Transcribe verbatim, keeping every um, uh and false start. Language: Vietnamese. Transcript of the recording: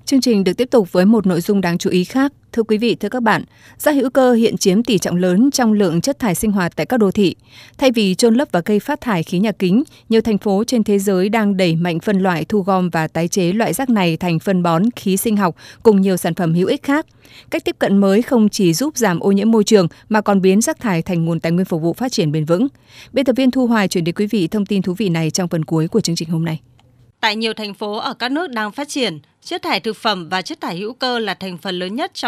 Chương trình được tiếp tục với một nội dung đáng chú ý khác. Thưa quý vị, thưa các bạn, rác hữu cơ hiện chiếm tỷ trọng lớn trong lượng chất thải sinh hoạt tại các đô thị. Thay vì chôn lấp và gây phát thải khí nhà kính, nhiều thành phố trên thế giới đang đẩy mạnh phân loại, thu gom và tái chế loại rác này thành phân bón, khí sinh học cùng nhiều sản phẩm hữu ích khác. Cách tiếp cận mới không chỉ giúp giảm ô nhiễm môi trường mà còn biến rác thải thành nguồn tài nguyên phục vụ phát triển bền vững. Biên tập viên Thu Hoài chuyển đến quý vị thông tin thú vị này trong phần cuối của chương trình hôm nay. Tại nhiều thành phố ở các nước đang phát triển, chất thải thực phẩm và chất thải hữu cơ là thành phần lớn nhất trong